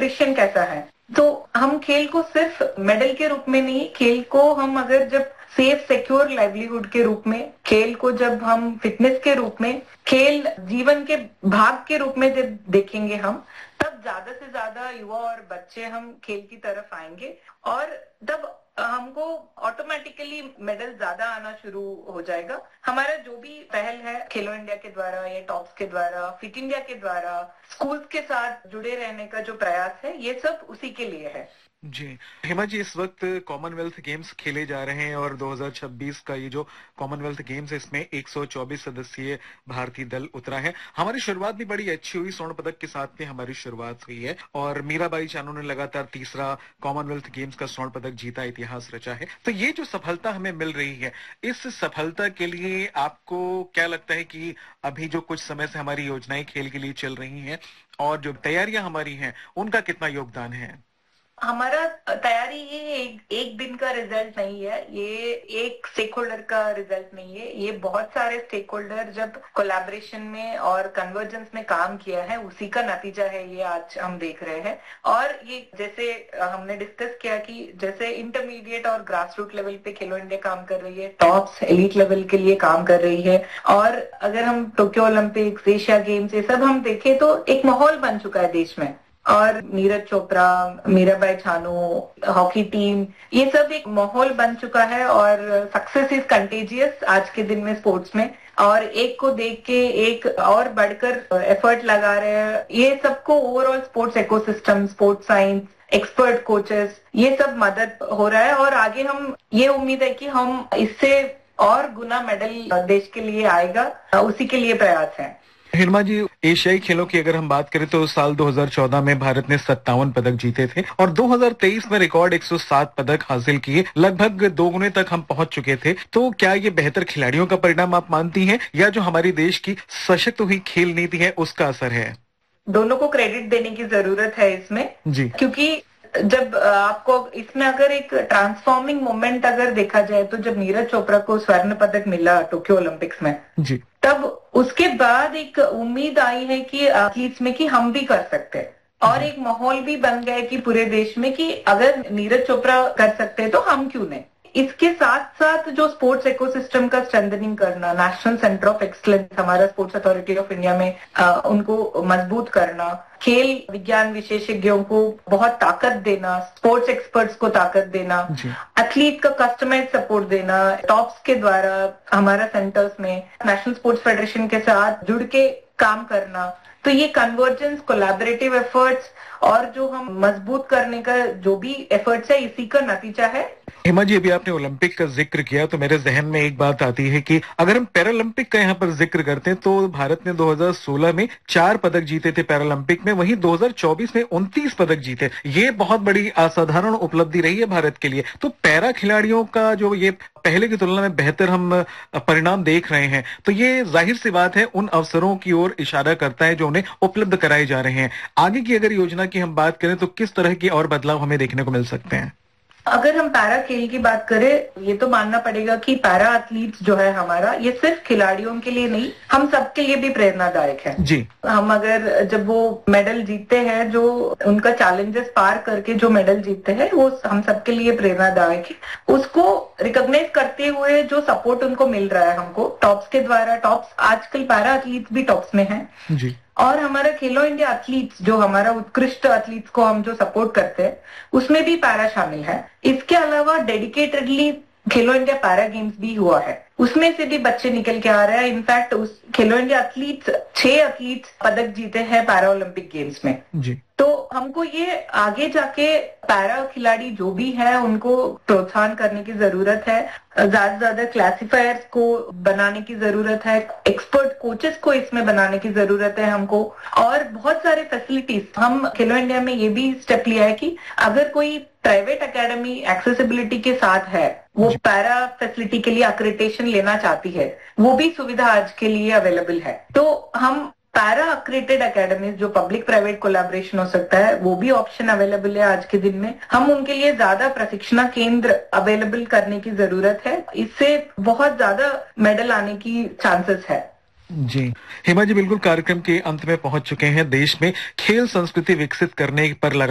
Nutrition कैसा है। तो हम खेल को सिर्फ मेडल के रूप में नहीं, खेल को हम अगर जब सेफ सिक्योर लाइवलीहुड के रूप में, खेल को जब हम फिटनेस के रूप में, खेल जीवन के भाग के रूप में जब देखेंगे हम, तब ज्यादा से ज्यादा युवा और बच्चे हम खेल की तरफ आएंगे और तब हमको ऑटोमेटिकली मेडल ज्यादा आना शुरू हो जाएगा। हमारा जो भी पहल है खेलो इंडिया के द्वारा या टॉप्स के द्वारा, फिट इंडिया के द्वारा, स्कूल्स के साथ जुड़े रहने का जो प्रयास है, ये सब उसी के लिए है। जी हेमा जी, इस वक्त कॉमनवेल्थ गेम्स खेले जा रहे हैं और 2026 का ये जो कॉमनवेल्थ गेम्स है इसमें 124 सदस्यीय भारतीय दल उतरा है। हमारी शुरुआत भी बड़ी अच्छी हुई, स्वर्ण पदक के साथ में हमारी शुरुआत हुई है और मीराबाई चानू ने लगातार तीसरा कॉमनवेल्थ गेम्स का स्वर्ण पदक जीता, इतिहास रचा है। तो ये जो सफलता हमें मिल रही है, इस सफलता के लिए आपको क्या लगता है कि अभी जो कुछ समय से हमारी योजनाएं खेल के लिए चल रही हैं और जो तैयारियां हमारी हैं, उनका कितना योगदान है? हमारा तैयारी ये एक दिन का रिजल्ट नहीं है, ये एक स्टेक होल्डर का रिजल्ट नहीं है, ये बहुत सारे स्टेक होल्डर जब कोलैबोरेशन में और कन्वर्जेंस में काम किया है, उसी का नतीजा है ये आज हम देख रहे हैं। और ये जैसे हमने डिस्कस किया कि जैसे इंटरमीडिएट और ग्रास रूट लेवल पे खेलो इंडिया काम कर रही है, टॉप्स एलीट लेवल के लिए काम कर रही है, और अगर हम टोक्यो ओलंपिक्स, एशिया गेम्स, ये सब हम देखें तो एक माहौल बन चुका है देश में। और नीरज चोपड़ा, मीराबाई चानू, हॉकी टीम, ये सब एक माहौल बन चुका है और सक्सेस इज कंटेजियस आज के दिन में स्पोर्ट्स में। और एक को देख के एक और बढ़कर एफर्ट लगा रहे हैं। ये सबको overall sports ecosystem, sports science, expert coaches, ये सब मदद हो रहा है और आगे हम ये उम्मीद है कि हम इससे और गुना मेडल देश के लिए आएगा, उसी के लिए प्रयास है। हिरमा जी, एशियाई खेलों की अगर हम बात करें तो साल 2014 में भारत ने 57 पदक जीते थे और 2023 में रिकॉर्ड 107 पदक हासिल किए, लगभग दोगुने तक हम पहुंच चुके थे। तो क्या ये बेहतर खिलाड़ियों का परिणाम आप मानती हैं या जो हमारी देश की सशक्त हुई खेल नीति है उसका असर है? दोनों को क्रेडिट देने की जरूरत है इसमें जी, क्योंकि जब आपको इसमें अगर एक ट्रांसफॉर्मिंग मोमेंट अगर देखा जाए तो जब नीरज चोपड़ा को स्वर्ण पदक मिला टोक्यो ओलंपिक्स में, जी, तब उसके बाद एक उम्मीद आई है कि एथलीट्स में कि हम भी कर सकते हैं और एक माहौल भी बन गया है कि पूरे देश में कि अगर नीरज चोपड़ा कर सकते हैं तो हम क्यों नहीं। इसके साथ साथ जो स्पोर्ट्स इकोसिस्टम का स्ट्रेंथनिंग करना, नेशनल सेंटर ऑफ एक्सलेंस हमारा स्पोर्ट्स अथॉरिटी ऑफ इंडिया में उनको मजबूत करना, खेल विज्ञान विशेषज्ञों को बहुत ताकत देना, स्पोर्ट्स एक्सपर्ट्स को ताकत देना, एथलीट का कस्टमाइज सपोर्ट देना, टॉप्स के द्वारा हमारा सेंटर्स में नेशनल स्पोर्ट्स फेडरेशन के साथ जुड़ के काम करना। तो ये कन्वर्जेंस, कोलैबोरेटिव एफर्ट्स और जो हम मजबूत करने का जो भी एफर्ट्स है, इसी का नतीजा है। हेमा जी, अभी आपने ओलंपिक का जिक्र किया तो मेरे जहन में एक बात आती है कि अगर हम पैरालंपिक का यहाँ पर जिक्र करते हैं तो भारत ने 2016 में 4 पदक जीते थे पैरालंपिक में, वहीं 2024 में 29 पदक जीते। ये बहुत बड़ी असाधारण उपलब्धि रही है भारत के लिए। तो पैरा खिलाड़ियों का जो ये पहले की तुलना में बेहतर हम परिणाम देख रहे हैं, तो ये जाहिर सी बात है उन अवसरों की ओर इशारा करता है जो उन्हें उपलब्ध कराए जा रहे हैं। आगे की अगर योजना की हम बात करें तो किस तरह के और बदलाव हमें देखने को मिल सकते हैं? अगर हम पैरा खेल की बात करें, ये तो मानना पड़ेगा कि पैरा एथलीट्स जो है हमारा, ये सिर्फ खिलाड़ियों के लिए नहीं, हम सबके लिए भी प्रेरणादायक है। जी, हम अगर जब वो मेडल जीतते हैं, जो उनका चैलेंजेस पार करके जो मेडल जीतते हैं, वो हम सबके लिए प्रेरणादायक है। उसको रिकॉग्नाइज करते हुए जो सपोर्ट उनको मिल रहा है हमको टॉप्स के द्वारा, टॉप्स आजकल पैरा एथलीट्स भी टॉप्स में है जी, और हमारा खेलो इंडिया एथलीट्स, जो हमारा उत्कृष्ट एथलीट्स को हम जो सपोर्ट करते हैं, उसमें भी पैरा शामिल है। इसके अलावा डेडिकेटेडली खेलो इंडिया पैरा गेम्स भी हुआ है, उसमें से भी बच्चे निकल के आ रहे हैं। इनफैक्ट उस खेलो इंडिया एथलीट्स 6 एथलीट्स पदक जीते हैं पैरा ओलंपिक गेम्स में। जी, तो हमको ये आगे जाके पैरा खिलाड़ी जो भी है उनको प्रोत्साहन करने की जरूरत है, ज्यादा से ज्यादा क्लासिफायर्स को बनाने की जरूरत है, एक्सपर्ट कोचेस को इसमें बनाने की जरूरत है हमको, और बहुत सारे फैसिलिटीज। हम खेलो इंडिया में ये भी स्टेप लिया है कि अगर कोई प्राइवेट एकेडमी एक्सेसिबिलिटी के साथ है, वो पैरा फैसिलिटी के लिए अक्रेडिटेशन लेना चाहती है, वो भी सुविधा आज के लिए अवेलेबल है। तो हम पैरा अक्रेडिटेड एकेडमीज, जो पब्लिक प्राइवेट कोलैबोरेशन हो सकता है, वो भी ऑप्शन अवेलेबल है आज के दिन में। हम उनके लिए ज्यादा प्रशिक्षण केंद्र अवेलेबल करने की जरूरत है, इससे बहुत ज्यादा मेडल आने की चांसेस है। जी हेमा जी, बिल्कुल कार्यक्रम के अंत में पहुंच चुके हैं। देश में खेल संस्कृति विकसित करने पर लगा